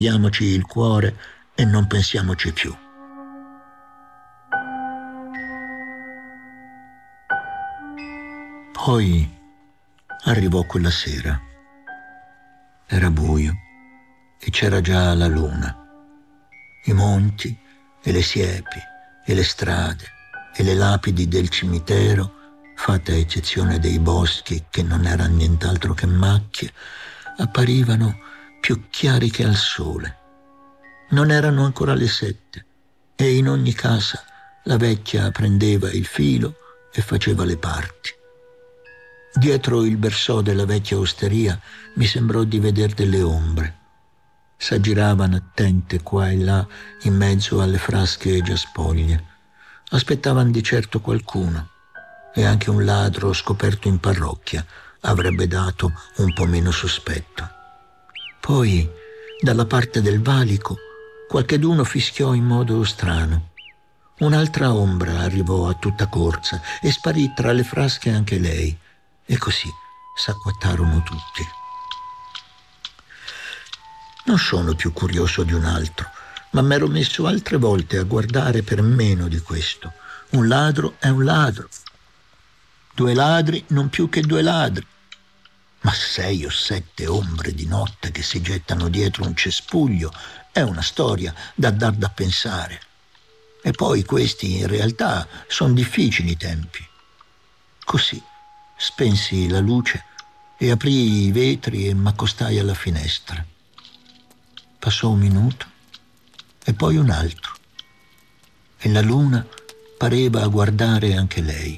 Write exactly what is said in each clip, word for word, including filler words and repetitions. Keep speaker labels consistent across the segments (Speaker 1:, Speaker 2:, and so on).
Speaker 1: diamoci il cuore e non pensiamoci più. Poi arrivò quella sera. Era buio e c'era già la luna. I monti e le siepi e le strade e le lapidi del cimitero, fatta eccezione dei boschi che non erano nient'altro che macchie, apparivano più chiari che al sole. Non erano ancora le sette e in ogni casa la vecchia prendeva il filo e faceva le parti. Dietro il bersò della vecchia osteria mi sembrò di veder delle ombre. S'aggiravano attente qua e là in mezzo alle frasche già spoglie. Aspettavano di certo qualcuno e anche un ladro scoperto in parrocchia avrebbe dato un po' meno sospetto. Poi, dalla parte del valico, qualcheduno fischiò in modo strano. Un'altra ombra arrivò a tutta corsa e sparì tra le frasche anche lei. E così s'acquattarono tutti. Non sono più curioso di un altro, ma m'ero messo altre volte a guardare per meno di questo. Un ladro è un ladro. Due ladri non più che due ladri. Ma sei o sette ombre di notte che si gettano dietro un cespuglio è una storia da dar da pensare. E poi questi in realtà sono difficili tempi. Così spensi la luce e aprii i vetri e m'accostai alla finestra. Passò un minuto e poi un altro e la luna pareva guardare anche lei.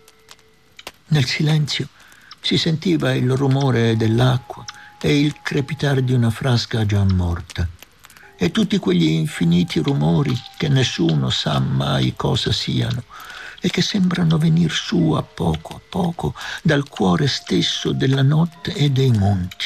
Speaker 1: Nel silenzio si sentiva il rumore dell'acqua e il crepitare di una frasca già morta e tutti quegli infiniti rumori che nessuno sa mai cosa siano e che sembrano venir su a poco a poco dal cuore stesso della notte e dei monti.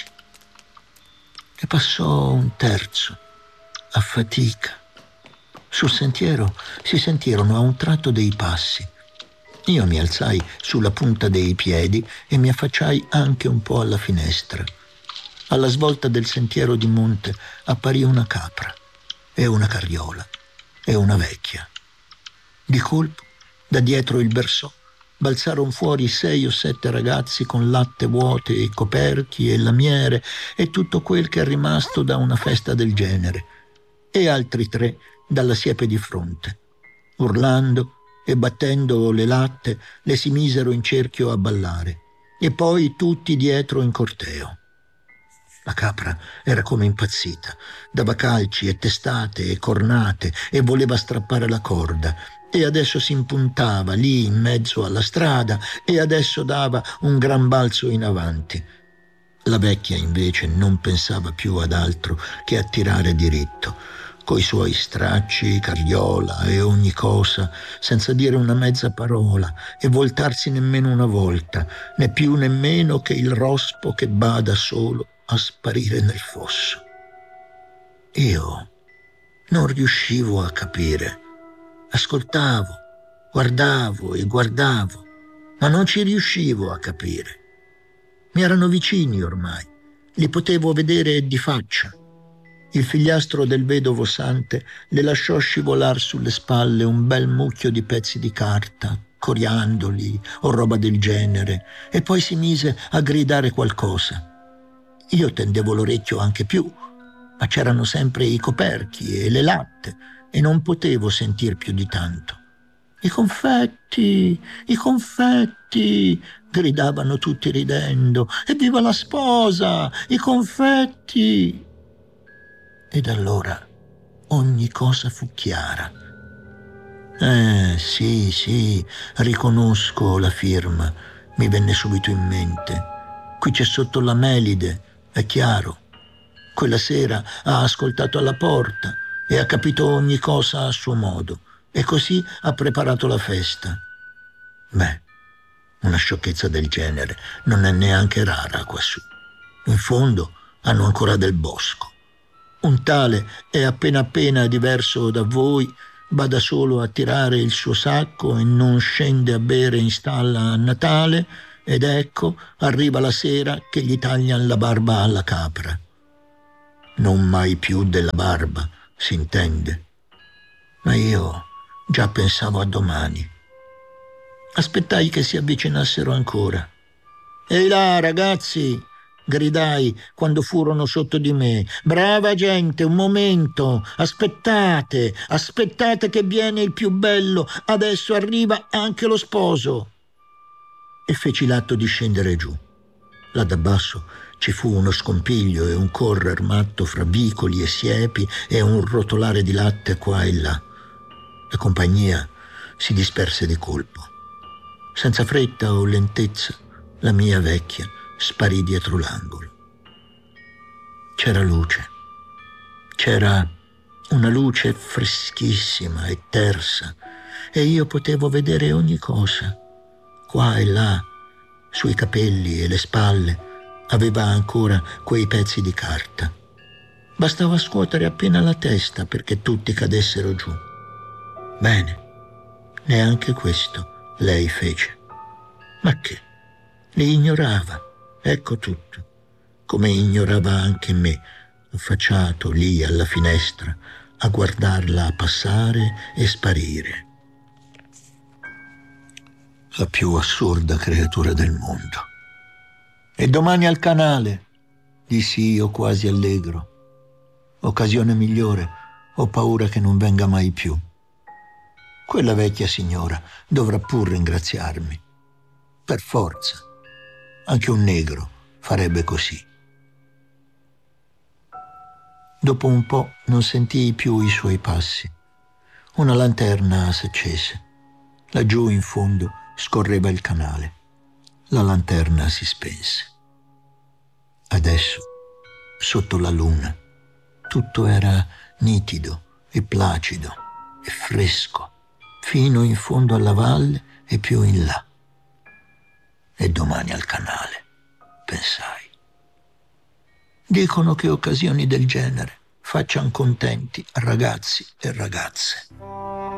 Speaker 1: E passò un terzo, a fatica. Sul sentiero si sentirono a un tratto dei passi. Io mi alzai sulla punta dei piedi e mi affacciai anche un po' alla finestra. Alla svolta del sentiero di monte apparì una capra e una carriola e una vecchia. Di colpo, da dietro il bersò, balzarono fuori sei o sette ragazzi con latte vuote e coperchi e lamiere e tutto quel che è rimasto da una festa del genere, e altri tre dalla siepe di fronte. Urlando e battendo le latte, le si misero in cerchio a ballare, e poi tutti dietro in corteo. La capra era come impazzita, dava calci e testate e cornate e voleva strappare la corda, e adesso si impuntava lì in mezzo alla strada e adesso dava un gran balzo in avanti. La vecchia invece non pensava più ad altro che a tirare diritto, coi suoi stracci, carriola e ogni cosa, senza dire una mezza parola e voltarsi nemmeno una volta, né più nemmeno che il rospo che bada solo a sparire nel fosso. Io non riuscivo a capire. Ascoltavo, guardavo e guardavo, ma non ci riuscivo a capire. Mi erano vicini ormai, li potevo vedere di faccia. Il figliastro del vedovo Sante le lasciò scivolar sulle spalle un bel mucchio di pezzi di carta, coriandoli o roba del genere, e poi si mise a gridare qualcosa. Io tendevo l'orecchio anche più, ma c'erano sempre i coperchi e le latte e non potevo sentir più di tanto. I confetti, i confetti, gridavano tutti ridendo. Evviva la sposa, i confetti! Ed allora ogni cosa fu chiara. Eh, sì, sì, riconosco la firma, mi venne subito in mente. Qui c'è sotto la Melide, è chiaro. Quella sera ha ascoltato alla porta e ha capito ogni cosa a suo modo, e così ha preparato la festa. Beh, una sciocchezza del genere non è neanche rara quassù. In fondo hanno ancora del bosco. Un tale è appena appena diverso da voi, bada solo a tirare il suo sacco e non scende a bere in stalla a Natale, ed ecco arriva la sera che gli taglian la barba alla capra. non mai più della barba, si intende. Ma io già pensavo a domani. Aspettai che si avvicinassero ancora. «Ehi là, ragazzi!» gridai quando furono sotto di me. «Brava gente, un momento! Aspettate! Aspettate che viene il più bello! Adesso arriva anche lo sposo!» E feci l'atto di scendere giù. Là da basso ci fu uno scompiglio e un correr matto fra vicoli e siepi e un rotolare di latte qua e là. La compagnia si disperse di colpo. Senza fretta o lentezza, la mia vecchia sparì dietro l'angolo. C'era luce. C'era una luce freschissima e tersa e io potevo vedere ogni cosa. Qua e là, sui capelli e le spalle, aveva ancora quei pezzi di carta. Bastava scuotere appena la testa perché tutti cadessero giù. Bene, neanche questo lei fece. Ma che? Li ignorava, ecco tutto, come ignorava anche me, affacciato lì alla finestra, a guardarla passare e sparire. La più assurda creatura del mondo. «E domani al canale», dissi io quasi allegro. «Occasione migliore, ho paura che non venga mai più. Quella vecchia signora dovrà pur ringraziarmi. Per forza. Anche un negro farebbe così». Dopo un po' non sentii più i suoi passi. Una lanterna s'accese. Laggiù in fondo scorreva il canale. La lanterna si spense. Adesso, sotto la luna, tutto era nitido e placido e fresco, fino in fondo alla valle e più in là. E domani al canale, pensai. Dicono che occasioni del genere facciano contenti ragazzi e ragazze.